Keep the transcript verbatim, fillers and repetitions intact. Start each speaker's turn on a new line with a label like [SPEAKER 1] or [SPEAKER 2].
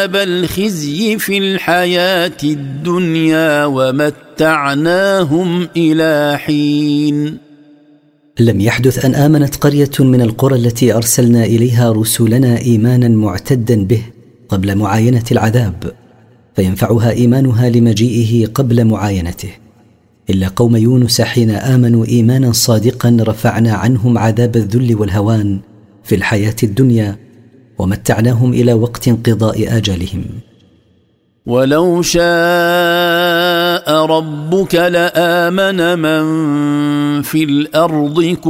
[SPEAKER 1] الخزي في الحياة الدنيا ومتعناهم إلى حين.
[SPEAKER 2] لم يحدث أن آمنت قرية من القرى التي أرسلنا إليها رسلنا إيمانا معتدا به قبل معاينة العذاب فينفعها إيمانها لمجيئه قبل معاينته، إلا قوم يونس حين آمنوا إيمانا صادقا رفعنا عنهم عذاب الذل والهوان في الحياة الدنيا ومتعناهم إلى وقت انقضاء آجالهم.
[SPEAKER 1] ولو شاء ربك لآمن من في الأرض